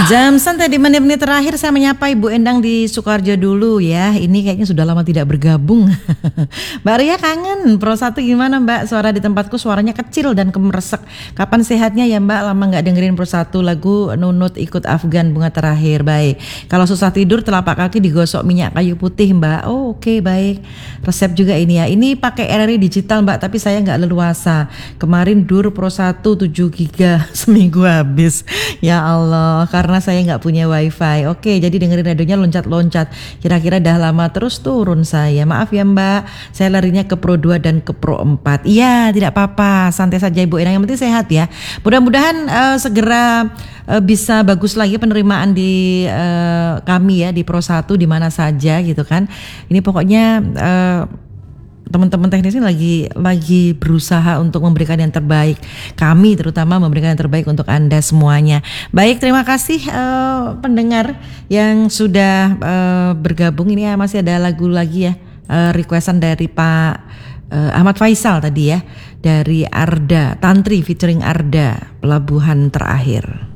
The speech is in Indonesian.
Jam santai di menit-menit terakhir saya menyapa Ibu Endang di Sukoharjo dulu ya. Ini kayaknya sudah lama tidak bergabung. Mbak Ria kangen Pro 1 gimana Mbak? Suara di tempatku suaranya kecil dan kemeresek. Kapan sehatnya ya Mbak? Lama gak dengerin Pro 1 lagu Nunut Ikut Afgan Bunga Terakhir. Baik. Kalau susah tidur telapak kaki digosok minyak kayu putih Mbak. Oh oke, baik. Resep juga ini ya. Ini pakai RRI digital Mbak, tapi saya gak leluasa. Kemarin dur Pro 1 7 giga seminggu habis. Ya Allah, karena saya nggak punya wifi. Oke, jadi dengerin radionya loncat-loncat. Kira-kira dah lama terus turun saya. Maaf ya Mbak, saya larinya ke Pro 2 dan ke Pro 4. Iya, tidak apa-apa. Santai saja Ibu Endang, yang penting sehat ya. Mudah-mudahan segera bisa bagus lagi penerimaan di kami ya di Pro 1 di mana saja gitu kan. Ini pokoknya teman-teman teknis ini lagi berusaha untuk memberikan yang terbaik. Kami terutama memberikan yang terbaik untuk Anda semuanya. Baik, terima kasih pendengar yang sudah bergabung. Ini ya, masih ada lagu lagi ya, requestan dari Pak Ahmad Faisal tadi ya, dari Arda, Tantri featuring Arda, Pelabuhan Terakhir.